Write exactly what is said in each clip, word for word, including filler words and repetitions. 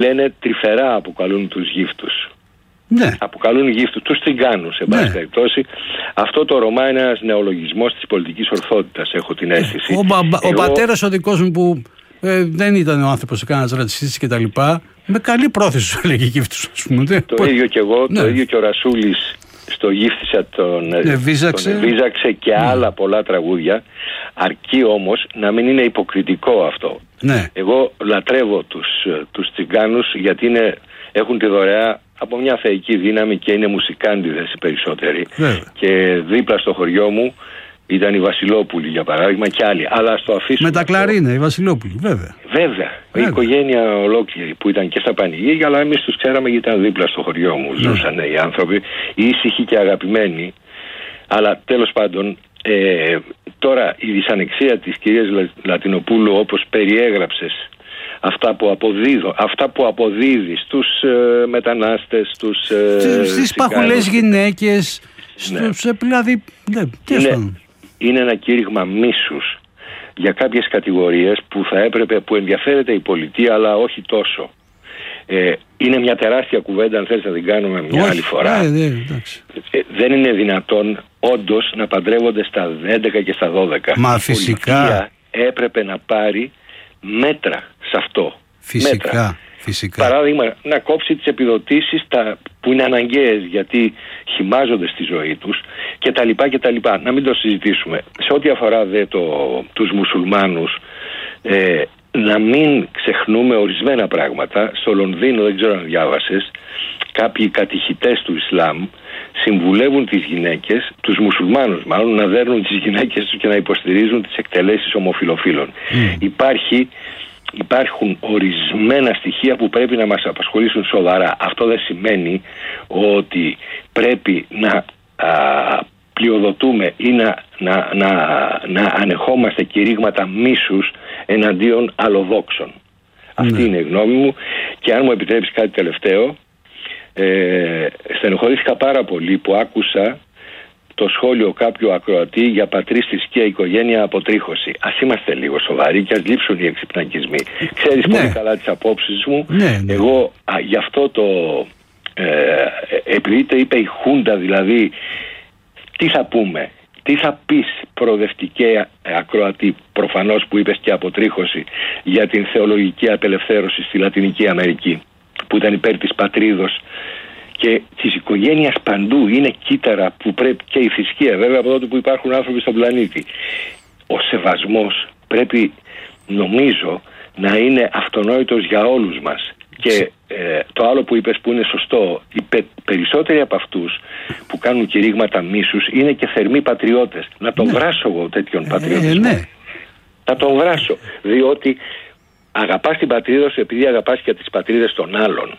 λένε τρυφερά αποκαλούν τους γύφτους. Ναι. Αποκαλούν γύφτους, τους τσιγκάνους, σε πάση ναι. περιπτώσει. Αυτό το Ρωμά είναι ένας νεολογισμός της πολιτικής ορθότητας, έχω την αίσθηση. Ο, ο, Εγώ... ο πατέρας ο δικός μου που ε, δεν ήταν ο άνθρωπος, κανένας ρατσιστής και τα λοιπά, με καλή πρόθεση σου έλεγε γύφτους, ας πούμε. Το ίδιο και εγώ, ναι. Το ίδιο και ο Ρασούλης στο Γύφτισα τον Εβίζαξε, τον Εβίζαξε και ναι. άλλα πολλά τραγούδια, αρκεί όμως να μην είναι υποκριτικό αυτό. Ναι. Εγώ λατρεύω τους, τους τσιγκάνους γιατί είναι, έχουν τη δωρεά από μια θεϊκή δύναμη και είναι μουσικάντιδες οι περισσότεροι. Ναι. Και δίπλα στο χωριό μου ήταν η Βασιλόπουλη για παράδειγμα και άλλοι. Αλλά στο αφήσουμε. Με τα κλαρίνα, η Βασιλόπουλη, βέβαια. Βέβαια. Η οικογένεια ολόκληρη που ήταν και στα πανηγύρια, αλλά εμείς τους ξέραμε γιατί ήταν δίπλα στο χωριό μου. Ναι. Ζούσαν οι άνθρωποι, ήσυχοι και αγαπημένοι. Αλλά τέλος πάντων, ε, τώρα η δυσανεξία της κυρίας Λατινοπούλου, όπως περιέγραψες, αυτά που, αποδίδω, αυτά που αποδίδει στους ε, μετανάστες, στους ε, στις παχουλές γυναίκες, στους, ναι. δηλαδή, ναι, είναι, είναι ένα κήρυγμα μίσους για κάποιες κατηγορίες που θα έπρεπε, που ενδιαφέρεται η πολιτεία, αλλά όχι τόσο. Ε, είναι μια τεράστια κουβέντα, αν θέλεις να την κάνουμε μια όχι, άλλη φορά. Ναι, ναι, ε, δεν είναι δυνατόν όντως να παντρεύονται στα έντεκα και στα δώδεκα. Μα η φυσικά. πολιτεία έπρεπε να πάρει μέτρα σε αυτό. Φυσικά, μέτρα. φυσικά. Παράδειγμα, να κόψει τις επιδοτήσεις τα, που είναι αναγκαίες γιατί χυμάζονται στη ζωή τους και τα λοιπά και τα λοιπά. Να μην το συζητήσουμε. Σε ό,τι αφορά δε το, τους μουσουλμάνους, ε, να μην ξεχνούμε ορισμένα πράγματα. Στο Λονδίνο, δεν ξέρω αν διάβασες, κάποιοι κατηχητές του Ισλάμ συμβουλεύουν τις γυναίκες, τους μουσουλμάνους μάλλον, να δέρνουν τις γυναίκες τους και να υποστηρίζουν τις εκτελέσεις ομοφυλοφίλων. Mm. Υπάρχει, υπάρχουν ορισμένα στοιχεία που πρέπει να μας απασχολήσουν σοβαρά. Αυτό δεν σημαίνει ότι πρέπει να α, πλειοδοτούμε ή να, να, να, να ανεχόμαστε κηρύγματα μίσους εναντίον αλλοδόξων. Mm. Αυτή είναι η γνώμη μου. Και αν μου επιτρέψεις κάτι τελευταίο, Ε, στενοχωρήθηκα πάρα πολύ που άκουσα το σχόλιο κάποιου ακροατή για πατρίς, θρησκεία, οικογένεια, αποτρίχωση. Ας είμαστε λίγο σοβαροί και ας λείψουν οι εξυπνακισμοί. Ξέρεις ναι. πολύ καλά τις απόψεις μου. Ναι, ναι. Εγώ α, γι' αυτό το ε, επειδή το είπε η Χούντα, δηλαδή τι θα πούμε, τι θα πεις προοδευτική ακροατή, προφανώς που είπες και αποτρίχωση, για την θεολογική απελευθέρωση στη Λατινική Αμερική, που ήταν υπέρ της πατρίδος και της οικογένειας παντού. Είναι κύτταρα που πρέπει, και η θρησκεία βέβαια, από τότε που υπάρχουν άνθρωποι στον πλανήτη. Ο σεβασμός πρέπει, νομίζω, να είναι αυτονόητος για όλους μας. Και ε, το άλλο που είπες που είναι σωστό, οι πε, περισσότεροι από αυτούς που κάνουν κηρύγματα μίσους είναι και θερμοί πατριώτες. Να τον ναι. βράσω εγώ τέτοιον πατριωτισμό. Ε, ναι. Να τον βράσω, διότι αγαπάς την πατρίδα σου επειδή αγαπάς και τις πατρίδες των άλλων.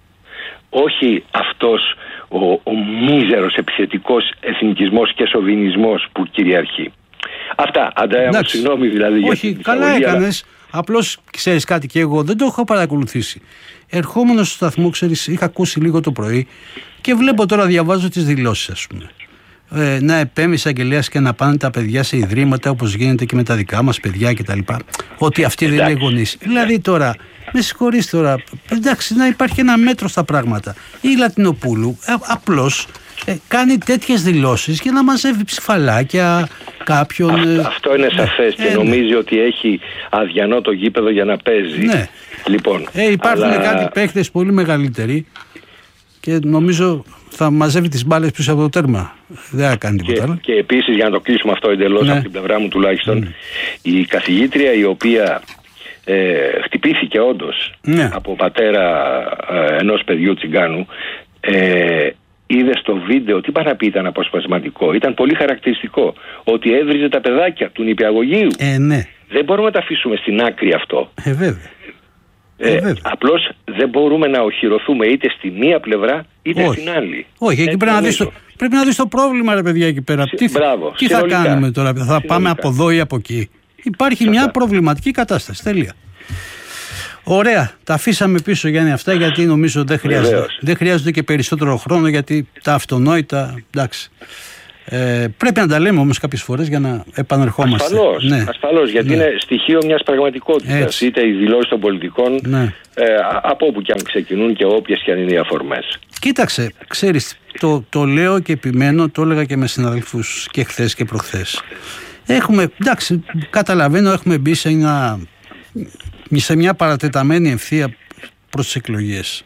Όχι αυτός ο, ο μίζερος επιθετικός εθνικισμός και σοβινισμός που κυριαρχεί. Αυτά, Αντρέα μου, συγγνώμη δηλαδή. Όχι, για καλά έκανες. Αλλά... Απλώς ξέρεις κάτι, και εγώ δεν το έχω παρακολουθήσει. Ερχόμενος στο σταθμό, ξέρεις, είχα ακούσει λίγο το πρωί και βλέπω τώρα, διαβάζω τις δηλώσεις, ας πούμε. Ε, να επέμβει εισαγγελέας και να πάνε τα παιδιά σε ιδρύματα όπως γίνεται και με τα δικά μας παιδιά κτλ. Ότι αυτοί δεν είναι γονείς. Δηλαδή τώρα, με συγχωρείς τώρα, εντάξει, να υπάρχει ένα μέτρο στα πράγματα. Η Λατινοπούλου ε, απλώς ε, κάνει τέτοιες δηλώσεις για να μαζεύει ψηφαλάκια κάποιον. Αυτό, ε, αυτό είναι σαφές ε, και ε, νομίζει ναι. ότι έχει αδιανό το γήπεδο για να παίζει. Ναι. Λοιπόν, ε, υπάρχουν αλλά... κάτι παίχτες πολύ μεγαλύτεροι και νομίζω θα μαζεύει τις μπάλες πίσω από το τέρμα. Δεν θα κάνει τίποτα άλλο. Και, και επίσης, για να το κλείσουμε αυτό εντελώς ναι. από την πλευρά μου τουλάχιστον, mm. η καθηγήτρια η οποία ε, χτυπήθηκε όντως ναι. από πατέρα ε, ενός παιδιού τσιγκάνου, ε, είδε στο βίντεο, τι πάει να πει, ήταν αποσπασματικό, ήταν πολύ χαρακτηριστικό, ότι έβριζε τα παιδάκια του νηπιαγωγείου. Ε, ναι. Δεν μπορούμε να τα αφήσουμε στην άκρη αυτό. Ε, βέβαια. Ε, ε, απλώς δεν μπορούμε να οχυρωθούμε είτε στη μία πλευρά είτε όχι. στην άλλη. Όχι, εκεί πρέπει να, δεις το, πρέπει να δεις το πρόβλημα, ρε παιδιά, εκεί πέρα. Συ, τι μπράβο, τι θα κάνουμε τώρα, θα συνολικά. Πάμε από εδώ ή από εκεί. Υπάρχει Σωστά. μια προβληματική κατάσταση. Τέλεια. Ωραία, τα αφήσαμε πίσω, Γιάννη, αυτά, γιατί νομίζω δεν χρειάζεται. Δεν χρειάζονται και περισσότερο χρόνο, γιατί τα αυτονόητα, εντάξει. Ε, πρέπει να τα λέμε όμως κάποιες φορές για να επανερχόμαστε. Ασφαλώς, ναι. ασφαλώς γιατί ναι. είναι στοιχείο μιας πραγματικότητας. Έτσι. Είτε οι δηλώσεις των πολιτικών, ναι. ε, από όπου και αν ξεκινούν και όποιες και αν είναι οι αφορμές. Κοίταξε, ξέρεις, το, το λέω και επιμένω, το έλεγα και με συναδέλφους και χθες και προχθές. Έχουμε, εντάξει, καταλαβαίνω, έχουμε μπει σε, ένα, σε μια παρατεταμένη ευθεία προς τις εκλογές.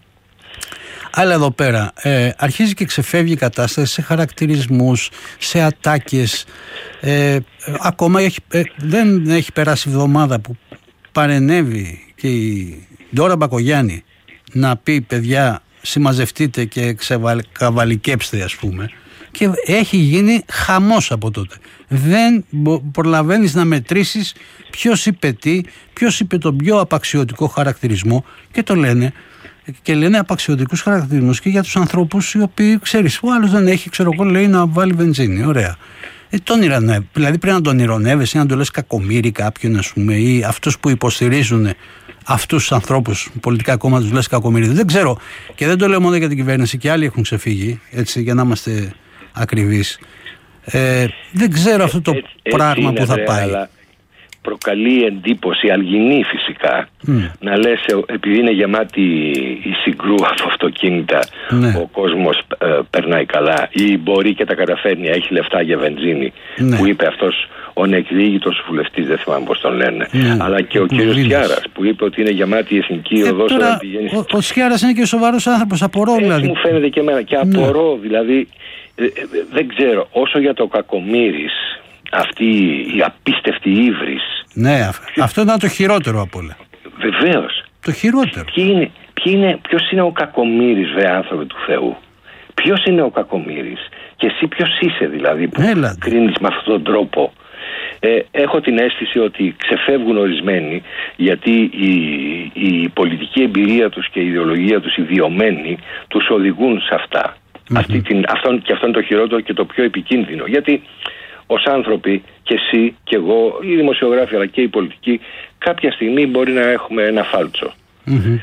Αλλά εδώ πέρα ε, αρχίζει και ξεφεύγει η κατάσταση σε χαρακτηρισμούς, σε ατάκες. Ε, ακόμα έχει, ε, δεν έχει περάσει εβδομάδα που παρενέβη και η Ντόρα Μπακογιάννη να πει παιδιά συμμαζευτείτε και ξεκαβαλικέψτε, ας πούμε, και έχει γίνει χαμός από τότε. Δεν προλαβαίνεις να μετρήσεις ποιος είπε τι, ποιος είπε τον πιο απαξιωτικό χαρακτηρισμό, και το λένε και λένε απαξιωτικούς χαρακτηρισμούς και για τους ανθρώπους οι οποίοι, ξέρεις, ο άλλος δεν έχει, ξέρω εγώ, λέει να βάλει βενζίνη, ωραία. Ε, τον ηρωνεύει, δηλαδή πρέπει να τον ηρωνεύεσαι, να τον λες κακομοίρη κάποιον, ας πούμε, ή αυτούς που υποστηρίζουν αυτούς τους ανθρώπους, πολιτικά κόμματα, τους λες κακομοίρη. Δεν ξέρω, και δεν το λέω μόνο για την κυβέρνηση, και άλλοι έχουν ξεφύγει, έτσι, για να είμαστε ακριβείς. Ε, δεν ξέρω αυτό το έτσι, πράγμα έτσι που θα πάει. Αλλά προκαλεί εντύπωση, αλγινή φυσικά, mm. να λες, επειδή είναι γεμάτη η συγκρού από αυτοκίνητα, ναι. ο κόσμος ε, περνάει καλά ή μπορεί και τα καταφέρνει, έχει λεφτά για βενζίνη, ναι. που είπε αυτός ο νεκδίγητος βουλευτής, δεν θυμάμαι πώς τον λένε, ναι. αλλά και ο κύριος Τσιάρας που είπε ότι είναι γεμάτη η εθνική ε, οδός. Τώρα, πηγαίνεις... Ο, ο Τσιάρας είναι και σοβαρός άνθρωπος, απορώ δηλαδή. μου φαίνεται και εμένα και απορώ, ναι. δηλαδή ε, ε, δεν ξέρω, όσο για το κακομοίρης, αυτή η απίστευτη ύβρις. Ναι, αυτό ήταν το χειρότερο από όλα. Βεβαίως. Το χειρότερο. Ποιοι είναι, ποιοι είναι, ποιος είναι ο κακομοίρης, βρε άνθρωποι του Θεού? Ποιος είναι ο κακομοίρης? Και εσύ ποιος είσαι δηλαδή που Έλα. κρίνεις με αυτόν τον τρόπο? Ε, έχω την αίσθηση ότι ξεφεύγουν ορισμένοι, γιατί η, η πολιτική εμπειρία τους και η ιδεολογία τους, οι βιωμένοι, τους οδηγούν σε αυτά. Mm-hmm. Αυτή την, αυτόν, και αυτό είναι το χειρότερο και το πιο επικίνδυνο. Γιατί ως άνθρωποι, και εσύ και εγώ, οι δημοσιογράφοι αλλά και οι πολιτικοί, κάποια στιγμή μπορεί να έχουμε ένα φάλτσο. Mm-hmm.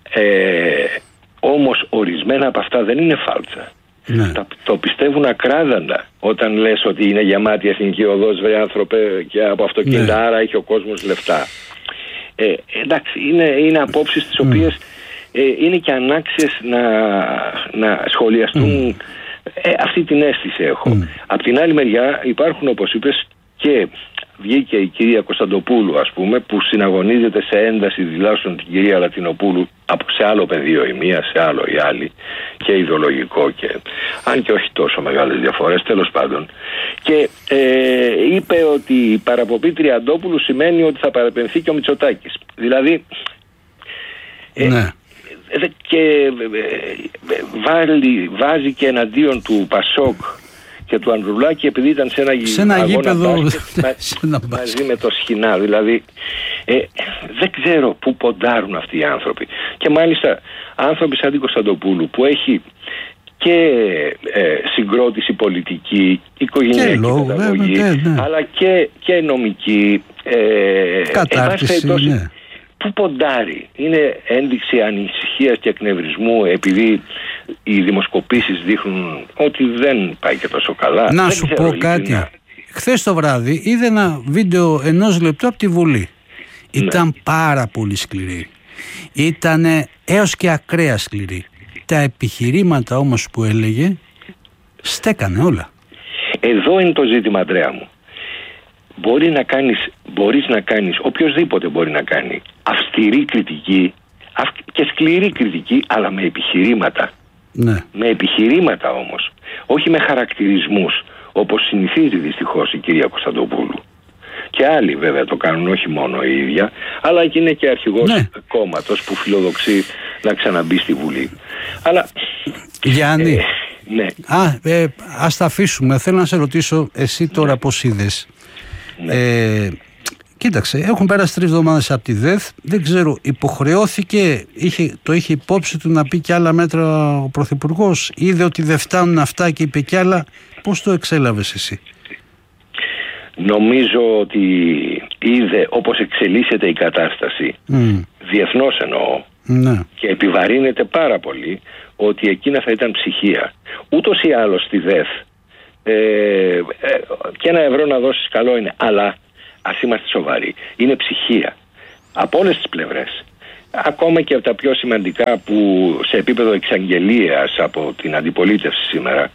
Ε, όμως ορισμένα από αυτά δεν είναι φάλτσα. Ναι. Τα, το πιστεύουν ακράδαντα όταν λες ότι είναι γεμάτη εθνική οδός, βρε άνθρωπε, και από αυτοκίνητα, ναι. άρα έχει ο κόσμος λεφτά. Ε, εντάξει, είναι, είναι απόψεις τις οποίες mm. ε, είναι και ανάξιες να, να σχολιαστούν. Mm. Ε, αυτή την αίσθηση έχω. Mm. Απ' την άλλη μεριά υπάρχουν, όπως είπες, και βγήκε η κυρία Κωνσταντοπούλου, ας πούμε, που συναγωνίζεται σε ένταση δηλώσεων την κυρία Λατινοπούλου από σε άλλο πεδίο η μία, σε άλλο η άλλη, και ιδεολογικό, και αν και όχι τόσο μεγάλες διαφορές, τέλος πάντων. Και ε, είπε ότι η παραπομπή Τριαντόπουλου σημαίνει ότι θα παραπεμφθεί και ο Μητσοτάκης. Δηλαδή ε, ναι. και βάζει, βάζει και εναντίον του Πασόκ και του Ανδρουλάκη επειδή ήταν σε ένα, σε ένα γήπεδο μαζί με το Σχοινά. Δηλαδή ε, δεν ξέρω πού ποντάρουν αυτοί οι άνθρωποι. Και μάλιστα άνθρωποι σαν την Κωνσταντοπούλου που έχει και ε, συγκρότηση πολιτική, οικογενειακή παιδαγωγή, ναι, ναι. αλλά και, και νομική ε, κατάρτιση, ναι. Πού ποντάρει? Είναι ένδειξη ανησυχίας και εκνευρισμού επειδή οι δημοσκοπήσεις δείχνουν ότι δεν πάει και τόσο καλά? Να δεν σου πω κάτι. Χθες το βράδυ είδε ένα βίντεο ενός λεπτού από τη Βουλή. Ναι. Ήταν πάρα πολύ σκληρή. Ήτανε έως και ακραία σκληρή. Τα επιχειρήματα όμως που έλεγε στέκανε όλα. Εδώ είναι το ζήτημα, Αντρέα μου. Μπορεί να κάνεις, μπορείς να κάνεις, οποιοσδήποτε μπορεί να κάνει αυστηρή κριτική και σκληρή κριτική, αλλά με επιχειρήματα. Ναι. Με επιχειρήματα όμως, όχι με χαρακτηρισμούς, όπως συνηθίζει δυστυχώς η κυρία Κωνσταντοπούλου. Και άλλοι βέβαια το κάνουν, όχι μόνο η ίδια, αλλά και είναι και αρχηγός ναι. κόμματος που φιλοδοξεί να ξαναμπεί στη Βουλή. Αλλά Γιάννη, ε, ναι. Α, ε, ας τα αφήσουμε. Θέλω να σε ρωτήσω εσύ τώρα ναι. πώς είδες. Ναι. Ε, κοίταξε, έχουν πέρασει τρεις εβδομάδες από τη ΔΕΘ. Δεν ξέρω, υποχρεώθηκε, είχε, το είχε υπόψη του να πει και άλλα μέτρα ο Πρωθυπουργός? Είδε ότι δεν φτάνουν αυτά και είπε και άλλα? Πώς το εξέλαβες εσύ? Νομίζω ότι είδε όπως εξελίσσεται η κατάσταση, mm. διεθνώς εννοώ, ναι. και επιβαρύνεται πάρα πολύ, ότι εκείνα θα ήταν ψυχία. Ούτως ή άλλως στη ΔΕΘ ε, ε, και ένα ευρώ να δώσεις καλό είναι, αλλά ας είμαστε σοβαροί, είναι ψυχία από όλες τις πλευρές, ακόμα και από τα πιο σημαντικά που σε επίπεδο εξαγγελίας από την αντιπολίτευση σήμερα.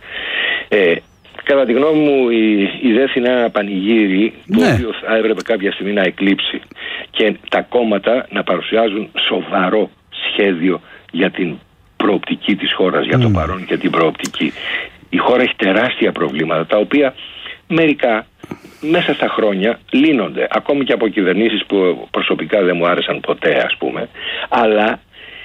ε, Κατά τη γνώμη μου, η, η δέθυνα πανηγύρι, ναι, το οποίο θα έπρεπε κάποια στιγμή να εκλείψει και τα κόμματα να παρουσιάζουν σοβαρό σχέδιο για την προοπτική της χώρας, για το mm. παρόν και την προοπτική. Η χώρα έχει τεράστια προβλήματα, τα οποία μερικά μέσα στα χρόνια λύνονται, ακόμη και από κυβερνήσεις που προσωπικά δεν μου άρεσαν ποτέ, ας πούμε. Αλλά,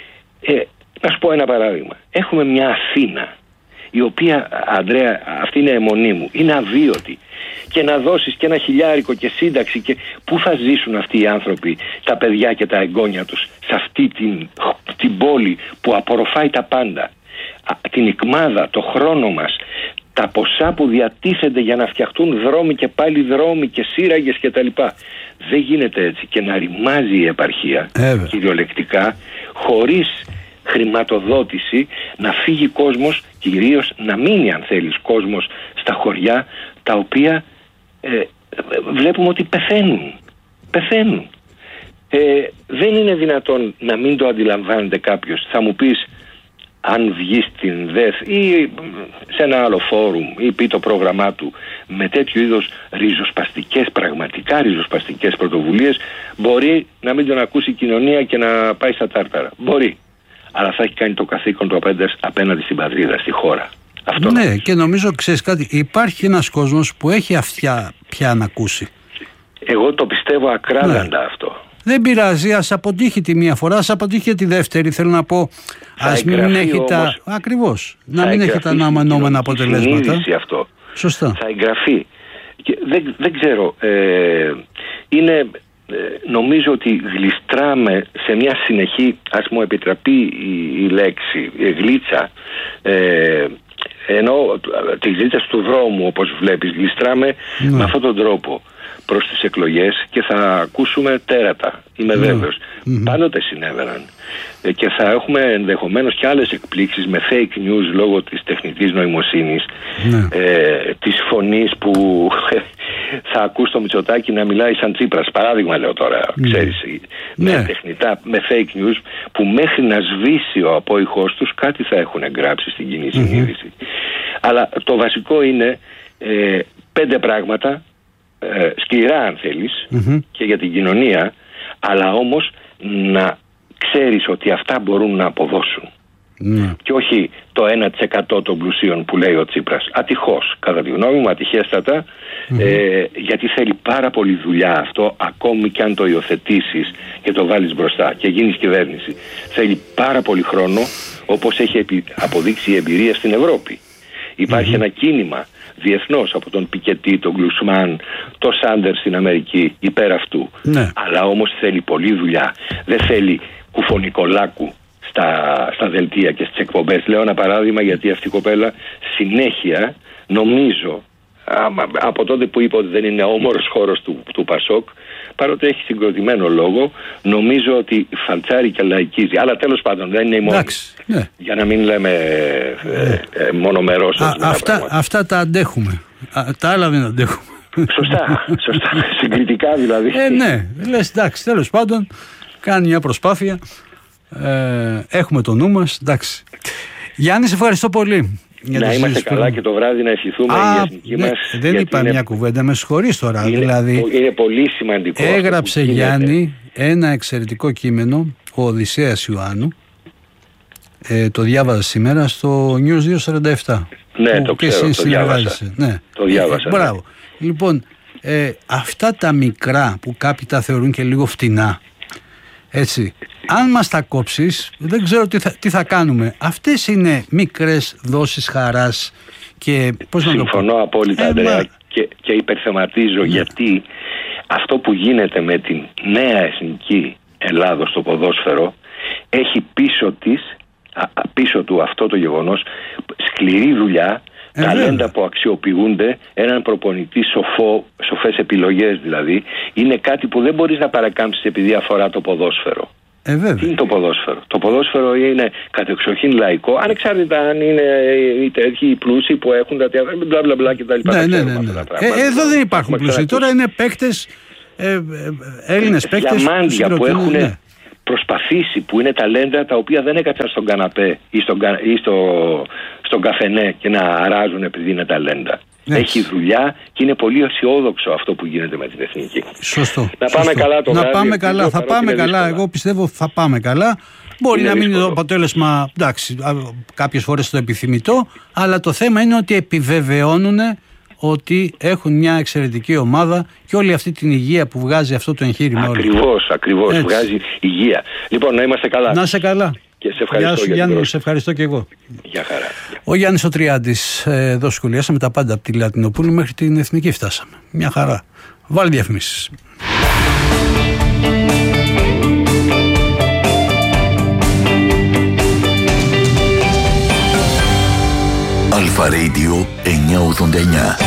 ε, να σου πω ένα παράδειγμα. Έχουμε μια Αθήνα, η οποία, Ανδρέα, αυτή είναι αιμονή μου, είναι αβίωτη. Και να δώσεις και ένα χιλιάρικο και σύνταξη, και πού θα ζήσουν αυτοί οι άνθρωποι, τα παιδιά και τα εγγόνια τους, σε αυτή την, την πόλη που απορροφάει τα πάντα, την εκμάδα, το χρόνο μας, τα ποσά που διατίθενται για να φτιαχτούν δρόμοι και πάλι δρόμοι και σύραγγες κτλ. Δεν γίνεται έτσι και να ρημάζει η επαρχία Έβαια. κυριολεκτικά, χωρίς χρηματοδότηση, να φύγει κόσμος, κυρίως να μείνει, αν θέλεις, κόσμος στα χωριά, τα οποία ε, βλέπουμε ότι πεθαίνουν. Πεθαίνουν. Ε, δεν είναι δυνατόν να μην το αντιλαμβάνεται κάποιος. Θα μου πεις, αν βγει στην ΔΕΘ ή σε ένα άλλο φόρουμ ή πει το πρόγραμμά του με τέτοιου είδους ριζοσπαστικές, πραγματικά ριζοσπαστικές πρωτοβουλίες, μπορεί να μην τον ακούσει η κοινωνία και να πάει στα τάρταρα. Μπορεί. Αλλά θα έχει κάνει το καθήκον του απέναντι στην πατρίδα, στη χώρα. Αυτό ναι, νομίζω. Και νομίζω, ξέρεις κάτι, υπάρχει ένας κόσμος που έχει αυτιά πια να ακούσει. Εγώ το πιστεύω ακράδαντα ναι. αυτό. Δεν πειράζει, ας αποτύχει τη μία φορά, ας αποτύχει τη δεύτερη. Θέλω να πω, ας μην έχει όμως, τα. Ακριβώς. Να μην έχει τα αναμενόμενα αποτελέσματα. Αυτό. Σωστά. Θα εγγραφεί. Και δεν, δεν ξέρω. Ε, είναι. Νομίζω ότι γλιστράμε σε μια συνεχή, ας μου επιτραπεί η, η λέξη, η γλίτσα, ε, ενώ τη γλίτσα του δρόμου, όπως βλέπεις, γλιστράμε ναι. με αυτόν τον τρόπο προς τις εκλογές και θα ακούσουμε τέρατα, είμαι ναι. βέβαιος. Mm-hmm. Πάντοτε συνέβαιναν ε, και θα έχουμε ενδεχομένως και άλλες εκπλήξεις με fake news λόγω της τεχνητής νοημοσύνης, ναι. ε, της φωνής που θα ακούς το Μητσοτάκη να μιλάει σαν Τσίπρας, παράδειγμα λέω τώρα, ναι. ξέρεις, ναι. με τεχνητά, με fake news, που μέχρι να σβήσει ο απόϊχός τους κάτι θα έχουν εγγράψει στην κοινή συνείδηση. Mm-hmm. Αλλά το βασικό είναι ε, πέντε πράγματα, ε, σκληρά αν θέλεις, mm-hmm. και για την κοινωνία, αλλά όμως να ξέρεις ότι αυτά μπορούν να αποδώσουν. Ναι. Και όχι το ένα τοις εκατό των πλουσίων που λέει ο Τσίπρας. Ατυχώς, κατά τη γνώμη μου, ατυχέστατα, mm-hmm. ε, γιατί θέλει πάρα πολύ δουλειά αυτό, ακόμη και αν το υιοθετήσεις και το βάλεις μπροστά και γίνεις κυβέρνηση. Θέλει πάρα πολύ χρόνο, όπως έχει αποδείξει η εμπειρία στην Ευρώπη. Υπάρχει mm-hmm. ένα κίνημα διεθνώς από τον Πικετί, τον Γκλουσμάν, τον Σάντερ στην Αμερική υπέρ αυτού. Ναι. Αλλά όμως θέλει πολλή δουλειά. Δεν θέλει κουφονικολάκου στα, στα δελτία και στις εκπομπές. Λέω ένα παράδειγμα, γιατί αυτή η κοπέλα συνέχεια, νομίζω, από τότε που είπε ότι δεν είναι όμορος χώρος του, του Πασόκ, παρότι έχει συγκροτημένο λόγο, νομίζω ότι φαλτσάρει και λαϊκίζει. Αλλά τέλος πάντων δεν είναι η μόνη. Ναι. Για να μην λέμε ε, ε, μονομερός. Α, αυτά, αυτά τα αντέχουμε. Α, τα άλλα δεν αντέχουμε. Σωστά, σωστά. Συγκριτικά δηλαδή. Ε, ναι, λες εντάξει, τέλος πάντων κάνει μια προσπάθεια. Ε, έχουμε το νου μας, εντάξει. Γιάννη, σε ευχαριστώ πολύ. Για να είμαστε καλά και το βράδυ να ευχηθούμε η εθνική ναι, μας. Δεν είπα είναι... μια κουβέντα, με συγχωρείς τώρα. Είναι, δηλαδή, είναι πολύ σημαντικό. Έγραψε Γιάννη ένα εξαιρετικό κείμενο, ο Οδυσσέας Ιωάννου. Ε, το διάβαζα σήμερα στο News διακόσια σαράντα επτά. Ναι, το ξέρω, το διάβασα. Ναι. Το διάβασα. Ε, μπράβο. Ναι. Λοιπόν, ε, αυτά τα μικρά που κάποιοι τα θεωρούν και λίγο φτηνά, έτσι, αν μας τα κόψεις, δεν ξέρω τι θα, τι θα κάνουμε. Αυτές είναι μικρές δόσεις χαράς και πώς να το πω. Συμφωνώ απόλυτα, ε, Ανδρέα, μα... και, και υπερθεματίζω, ναι. γιατί αυτό που γίνεται με την νέα εθνική Ελλάδος στο ποδόσφαιρο έχει πίσω της, πίσω του αυτό το γεγονός, σκληρή δουλειά, ε, ταλέντα βέβαια. Που αξιοποιούνται, έναν προπονητή σοφό, σοφές επιλογές δηλαδή, είναι κάτι που δεν μπορείς να παρακάμψεις επειδή αφορά το ποδόσφαιρο. Ε, βέβαια. Τι είναι το ποδόσφαιρο? Το ποδόσφαιρο είναι κατεξοχήν λαϊκό, ανεξάρτητα αν είναι οι τέτοιοι πλούσιοι που έχουν τα τέατρα, μπλα μπλα μπλα κτλ. Ναι, ναι, ναι, ναι. Ε, εδώ δεν υπάρχουν πλούσιοι. Τώρα είναι παίκτες, ε, ε, Έλληνες παίκτες. Διαμάντια που έχουν ναι. προσπαθήσει, που είναι ταλέντα τα οποία δεν έκατσαν στον καναπέ ή στον, ή στο, στον καφενέ και να αράζουν επειδή είναι ταλέντα. Ναι. Έχει δουλειά και είναι πολύ αισιόδοξο αυτό που γίνεται με την εθνική. Σωστό. Να πάμε σωστό. καλά το Να βράδυ, πάμε καλά, θα πάμε καλά. Δύσκολα. Εγώ πιστεύω θα πάμε καλά. Μπορεί είναι να μην είναι το αποτέλεσμα, εντάξει, κάποιες φορές το επιθυμητό, αλλά το θέμα είναι ότι επιβεβαιώνουν ότι έχουν μια εξαιρετική ομάδα και όλη αυτή την υγεία που βγάζει αυτό το εγχείρημα. Ακριβώς, ακριβώς. Έτσι. Βγάζει υγεία. Λοιπόν, να είμαστε καλά. Να είσαι καλά. Και σε ευχαριστώ. Γεια σου, Γιάννη, μου, σε ευχαριστώ και εγώ. Γεια χαρά. Ο Γιάννης ο Τριάντης, εδώ σχολιάσαμε τα πάντα από τη Λατινοπούλου μέχρι την Εθνική φτάσαμε. Μια χαρά. Βάλει διαφημίσεις. Αλφα Radio εννιακόσια ογδόντα εννιά.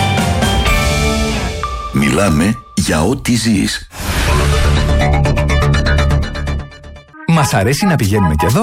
Μιλάμε για ό,τι ζεις. Μας αρέσει να πηγαίνουμε και εδώ